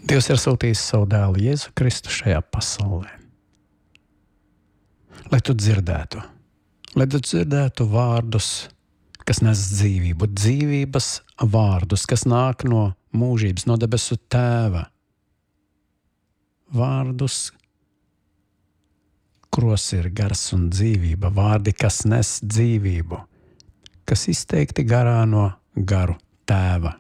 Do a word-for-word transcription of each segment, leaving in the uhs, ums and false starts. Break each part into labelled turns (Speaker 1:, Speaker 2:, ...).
Speaker 1: Dievs ir sūtījis savu dēlu Jēzu Kristu šajā pasaulē, lai tu dzirdētu, lai tu dzirdētu vārdus, kas nes dzīvību, dzīvības vārdus, kas nāk no mūžības, no debesu Tēva. Vārdus, kuros ir gars un dzīvība, vārdi, kas nes dzīvību, kas izteikti garā no garu Tēva.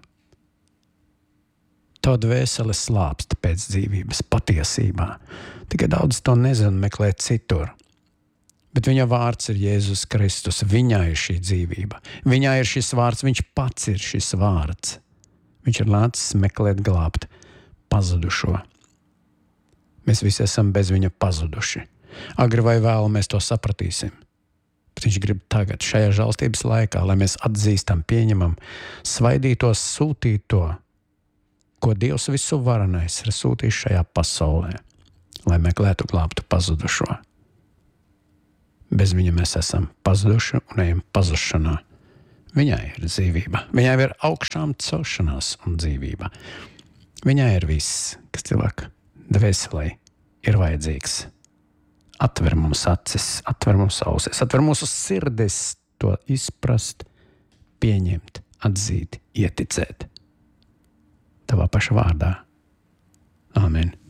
Speaker 1: Tava dvēsele slāpst pēc dzīvības patiesībā. Tikai daudz to nezinu, meklē citur. Bet viņa vārds ir Jēzus Kristus. Viņā ir šī dzīvība. Viņā ir šis vārds, viņš pats ir šis vārds. Viņš ir nācis meklēt glābt pazudušo. Mēs visi esam bez viņa pazuduši. Agri vai vēlu mēs to sapratīsim. Bet viņš grib tagad, šajā žēlstības laikā, lai mēs atzīstam, pieņemam svaidītos, sūtīto, ko Dievs visu varenais ir sūtījis šajā pasaulē, lai meklētu glābtu pazudušo. Bez viņa mēs esam pazuduši un ejam pazušanā. Viņai ir dzīvība, viņai ir augšām celšanās un dzīvība. Viņai ir viss, kas cilvēka dvēselē ir vajadzīgs. Atver mums acis, atver mums ausis, atver mūsu sirdis to izprast, pieņemt, atzīt, ieticēt. Tavā paša vārdā. Āmen.